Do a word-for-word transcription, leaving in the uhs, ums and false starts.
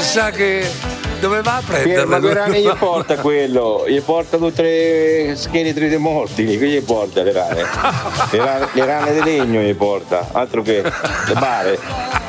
chissà che dove va a Pier, ma prenderle. che rane gli porta quello? Gli porta tutte le scheletri dei morti, che gli porta le rane? Le rane, le rane di legno gli porta, altro che le bare.